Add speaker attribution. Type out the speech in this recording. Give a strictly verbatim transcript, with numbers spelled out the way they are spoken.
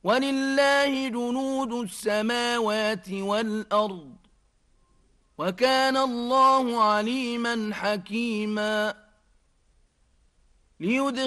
Speaker 1: ولله جنود السماوات والأرض وكان الله عليما حكيما.